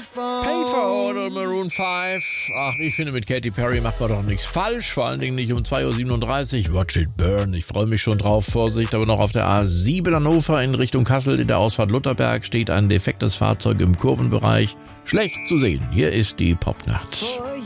Payphone oder Maroon 5. Ach, ich finde, mit Katy Perry macht man doch nichts falsch. Vor allen Dingen nicht um 2:37 Uhr. Watch it burn. Ich freue mich schon drauf. Vorsicht, aber noch auf der A7 Hannover in Richtung Kassel. In der Ausfahrt Lutherberg steht ein defektes Fahrzeug im Kurvenbereich. Schlecht zu sehen. Hier ist die Popnacht.